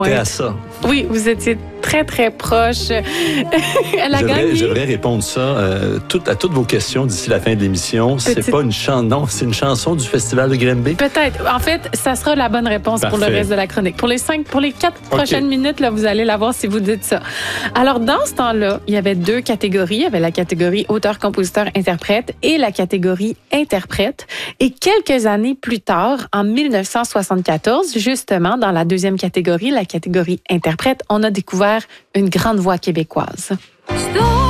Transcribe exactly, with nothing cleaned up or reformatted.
T'es à ça. Oui, vous étiez très, très proche. Elle a je gagné. Vais, je vais répondre ça euh, tout, à toutes vos questions d'ici la fin de l'émission. Petite... C'est pas une chanson, non, c'est une chanson du Festival de Granby. Peut-être. En fait, ça sera la bonne réponse Parfait. pour le reste de la chronique. Pour les cinq, pour les quatre okay. prochaines minutes, là, vous allez la voir si vous dites ça. Alors, dans ce temps-là, il y avait deux catégories. Il y avait la catégorie auteur, compositeur, interprète et la catégorie interprète. Et quelques années plus tard, en dix-neuf cent soixante-quatorze, justement, dans la deuxième catégorie, la catégorie interprète, on a découvert une grande voix québécoise.